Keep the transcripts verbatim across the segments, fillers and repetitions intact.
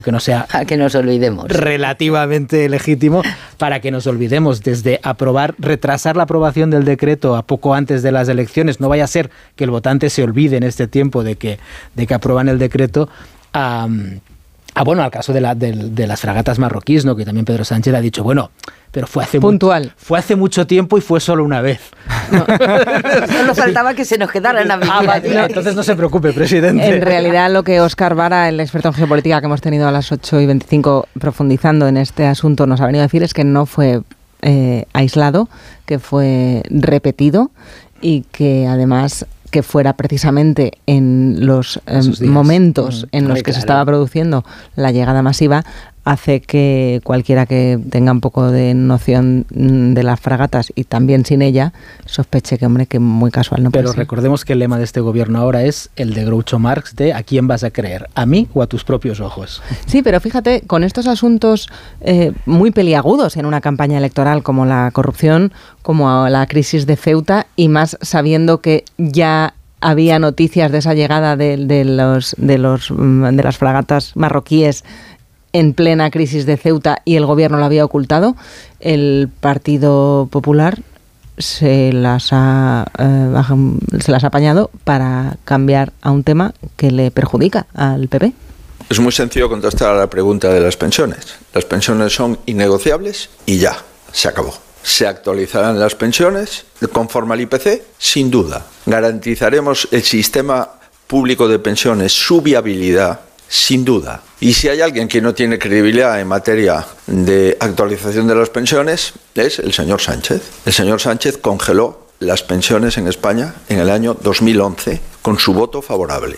que no sea a que nos olvidemos relativamente legítimo para que nos olvidemos, desde aprobar, retrasar la aprobación del decreto a poco antes de las elecciones, no vaya a ser que el votante se olvide en este tiempo de que, de que aprueban el decreto, a, a bueno, al caso de, la, de, de las fragatas marroquíes, ¿no? Que también Pedro Sánchez ha dicho, bueno, pero fue hace puntual. Mucho, fue hace mucho tiempo y fue solo una vez. No. Solo faltaba que se nos quedaran a vivir. Ah, no, entonces no se preocupe, presidente. En realidad, lo que Óscar Vara, el experto en geopolítica que hemos tenido a las ocho y veinticinco profundizando en este asunto, nos ha venido a decir es que no fue eh, aislado, que fue repetido y que además que fuera precisamente en los eh, momentos en los Muy que claro. se estaba produciendo la llegada masiva, hace que cualquiera que tenga un poco de noción de las fragatas y también sin ella, sospeche que, hombre, que muy casual no puede Pero ser. recordemos que el lema de este gobierno ahora es el de Groucho Marx de ¿a quién vas a creer? ¿A mí o a tus propios ojos? Sí, pero fíjate, con estos asuntos eh, muy peliagudos en una campaña electoral como la corrupción, como la crisis de Ceuta, y más sabiendo que ya había noticias de esa llegada de, de, los, de, los, de las fragatas marroquíes en plena crisis de Ceuta y el gobierno lo había ocultado, el Partido Popular se las ha, eh, se las ha apañado para cambiar a un tema que le perjudica al P P. Es muy sencillo contestar a la pregunta de las pensiones. Las pensiones son innegociables y ya, se acabó. ¿Se actualizarán las pensiones conforme al I P C? Sin duda. ¿Garantizaremos el sistema público de pensiones, su viabilidad? Sin duda. Y si hay alguien que no tiene credibilidad en materia de actualización de las pensiones, es el señor Sánchez. El señor Sánchez congeló las pensiones en España en el año dos mil once con su voto favorable.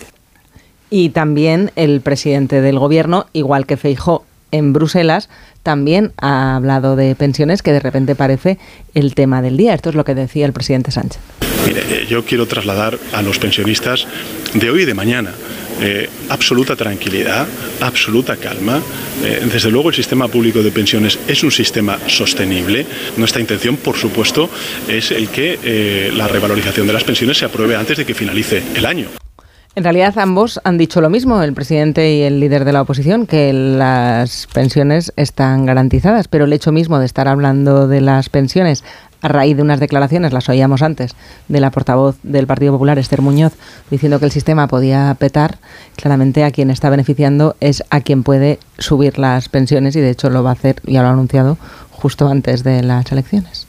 Y también el presidente del gobierno, igual que Feijóo en Bruselas, también ha hablado de pensiones, que de repente parece el tema del día. Esto es lo que decía el presidente Sánchez. Mire, yo quiero trasladar a los pensionistas de hoy y de mañana eh, absoluta tranquilidad, absoluta calma. Eh, desde luego el sistema público de pensiones es un sistema sostenible. Nuestra intención, por supuesto, es el que eh, la revalorización de las pensiones se apruebe antes de que finalice el año. En realidad ambos han dicho lo mismo, el presidente y el líder de la oposición, que las pensiones están garantizadas, pero el hecho mismo de estar hablando de las pensiones a raíz de unas declaraciones, las oíamos antes, de la portavoz del Partido Popular, Esther Muñoz, diciendo que el sistema podía petar, claramente a quien está beneficiando es a quien puede subir las pensiones, y de hecho lo va a hacer, ya lo ha anunciado, justo antes de las elecciones.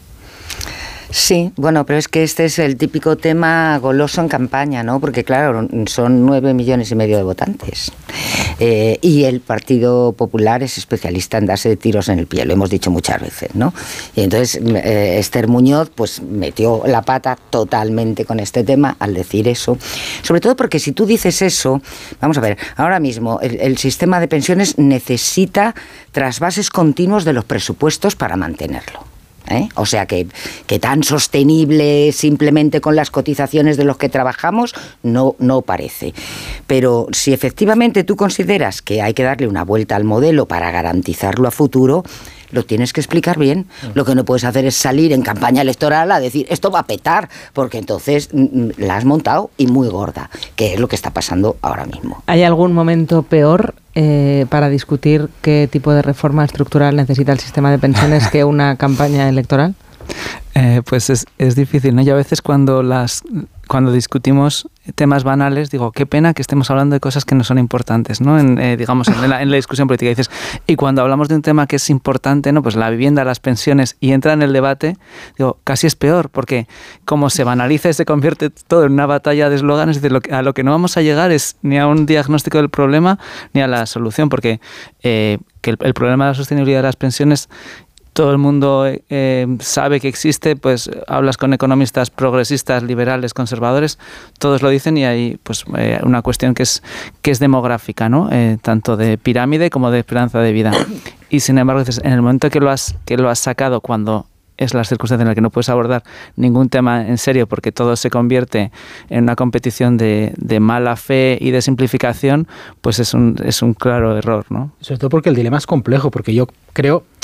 Sí, bueno, pero es que este es el típico tema goloso en campaña, ¿no? Porque claro, son nueve millones y medio de votantes. Eh, y el Partido Popular es especialista en darse tiros en el pie, lo hemos dicho muchas veces, ¿no? Y entonces eh, Esther Muñoz pues metió la pata totalmente con este tema al decir eso. Sobre todo porque si tú dices eso, vamos a ver, ahora mismo el, el sistema de pensiones necesita trasvases continuos de los presupuestos para mantenerlo. ¿Eh? O sea que, que tan sostenible simplemente con las cotizaciones de los que trabajamos no, no parece. Pero si efectivamente tú consideras que hay que darle una vuelta al modelo para garantizarlo a futuro, lo tienes que explicar bien. Lo que no puedes hacer es salir en campaña electoral a decir esto va a petar, porque entonces mm, la has montado y muy gorda, que es lo que está pasando ahora mismo. ¿Hay algún momento peor eh, para discutir qué tipo de reforma estructural necesita el sistema de pensiones que una campaña electoral? Eh, pues es, es difícil, ¿no? Yo a veces cuando las cuando discutimos temas banales digo, qué pena que estemos hablando de cosas que no son importantes, ¿no? En, eh, digamos, en la, en la discusión política. Y dices, y cuando hablamos de un tema que es importante, ¿no? Pues la vivienda, las pensiones, y entra en el debate, digo, casi es peor, porque como se banaliza y se convierte todo en una batalla de eslóganes, lo que, a lo que no vamos a llegar es ni a un diagnóstico del problema ni a la solución, porque eh, que el, el problema de la sostenibilidad de las pensiones todo el mundo eh, sabe que existe, pues hablas con economistas progresistas, liberales, conservadores, todos lo dicen, y hay pues eh, una cuestión que es que es demográfica, ¿no? Eh, tanto de pirámide como de esperanza de vida. Y sin embargo, en el momento que lo has que lo has sacado, cuando es la circunstancia en la que no puedes abordar ningún tema en serio porque todo se convierte en una competición de, de mala fe y de simplificación, pues es un es un claro error, ¿no? Sobre todo porque el dilema es complejo, porque yo creo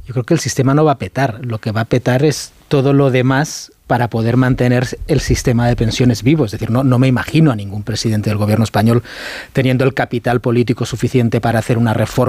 yo creo que el sistema no va a petar. Lo que va a petar es todo lo demás para poder mantener el sistema de pensiones vivo. Es decir, no, no me imagino a ningún presidente del gobierno español teniendo el capital político suficiente para hacer una reforma